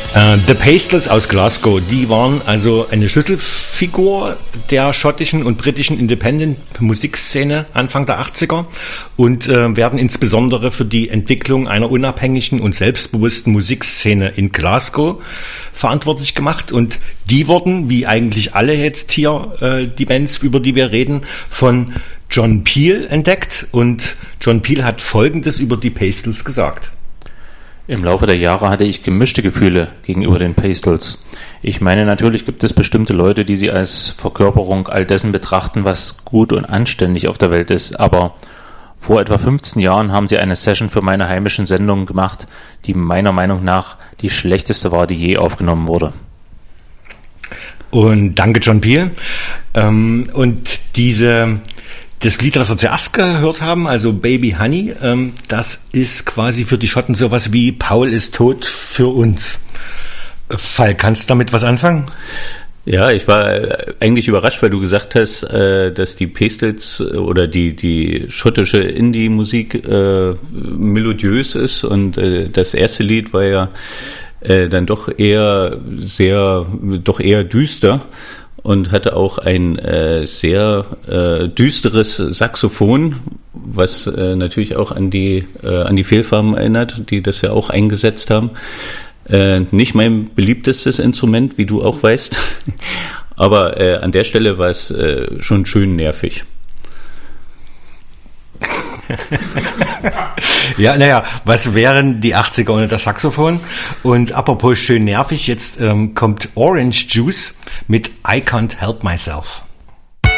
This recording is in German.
The Pastels aus Glasgow, die waren also eine Schlüsselfigur der schottischen und britischen Independent-Musikszene Anfang der 80er und werden insbesondere für die Entwicklung einer unabhängigen und selbstbewussten Musikszene in Glasgow verantwortlich gemacht. Und die wurden, wie eigentlich alle jetzt hier die Bands, über die wir reden, von John Peel entdeckt. Und John Peel hat Folgendes über die Pastels gesagt. Im Laufe der Jahre hatte ich gemischte Gefühle gegenüber den Pastels. Ich meine, natürlich gibt es bestimmte Leute, die sie als Verkörperung all dessen betrachten, was gut und anständig auf der Welt ist. Aber vor etwa 15 Jahren haben sie eine Session für meine heimischen Sendungen gemacht, die meiner Meinung nach die schlechteste war, die je aufgenommen wurde. Und danke, John Peel. Und das Lied, das wir zuerst gehört haben, also Baby Honey, das ist quasi für die Schotten sowas wie Paul ist tot für uns. Falk, kannst du damit was anfangen? Ja, ich war eigentlich überrascht, weil du gesagt hast, dass die Pastels oder die schottische Indie-Musik melodiös ist, und das erste Lied war ja dann doch eher düster. Und hatte auch ein sehr düsteres Saxophon, was natürlich auch an die Fehlfarben erinnert, die das ja auch eingesetzt haben. Nicht mein beliebtestes Instrument, wie du auch weißt, aber an der Stelle war es schon schön nervig. Ja, naja, was wären die 80er ohne das Saxophon? Und apropos schön nervig, jetzt kommt Orange Juice mit I Can't Help Myself.